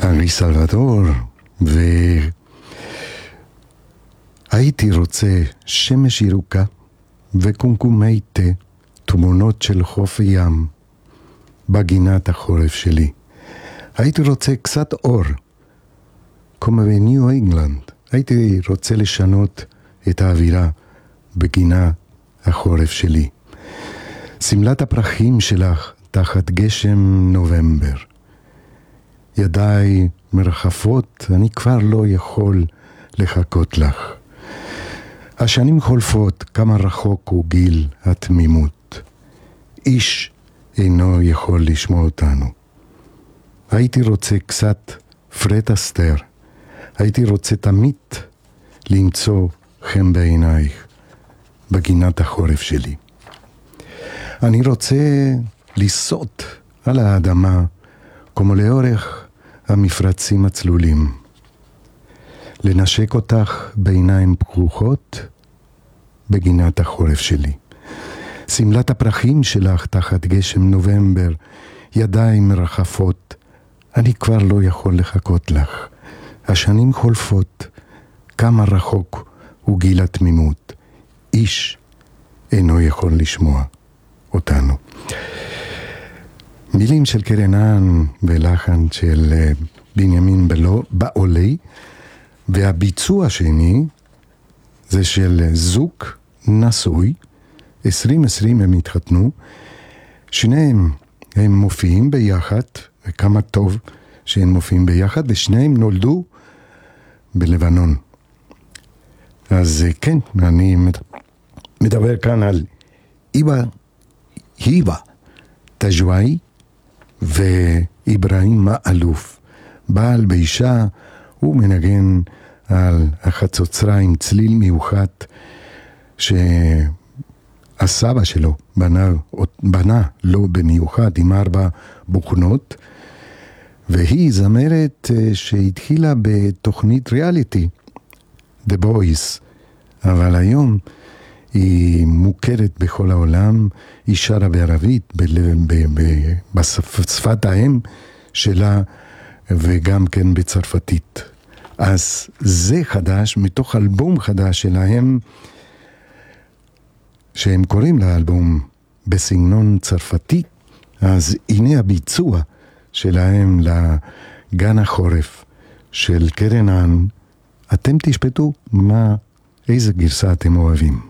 ארי סלבדור, והייתי רוצה שמש ירוקה וקומקומי תה, תמונות של חוף ים בגינת החורף שלי. הייתי רוצה קצת אור, כמו בניו אינגלנד. הייתי רוצה לשנות את האווירה בגינה החורף שלי. סמלת הפרחים שלך תחת גשם נובמבר. ידיי מרחפות, אני כבר לא יכול לחכות לך. השנים חולפות, כמה רחוק הוא גיל התמימות. איש אינו יכול לשמוע אותנו. הייתי רוצה קצת פרד אסתר. הייתי רוצה תמיד למצוא חן בעינייך בגינת החורף שלי. אני רוצה לסות על האדמה כמו לאורך המפרצים הצלולים. לנשק אותך בעיניים פקוחות בגינת החורף שלי. סמלת הפרחים שלך תחת גשם נובמבר, ידיים מרחפות, אני כבר לא יכול לחכות לך. השנים חולפות, כמה רחוק הוא גיל התמימות. איש אינו יכול לשמוע אותנו. מילים של קרנן ולחן של בנימין בעולי, והביצוע שני זה של זוג נשוי, 2020 הם התחתנו, שניהם הם מופיעים ביחד, וכמה טוב שהם מופיעים ביחד, ושניהם נולדו בלבנון. אז כן, אני מדבר כאן על היבה תג'וואי ואיברהים מאלוף. בעל באישה, הוא מנגן על החצוצריים צליל מיוחד שהסבא שלו בנה לו במיוחד עם 4 בוכנות, והיא זמרת שהתחילה בתוכנית ריאליטי, The Boys, אבל היום היא מוכרת בכל העולם, היא שרה בערבית, בשפת האם שלה, וגם כן בצרפתית. אז זה חדש, מתוך אלבום חדש שלהם, שהם קוראים לאלבום בסגנון צרפתי, אז הנה הביצוע שלהם לגן החורף של קרנן. אתם תשפטו איזה גרסה אתם אוהבים.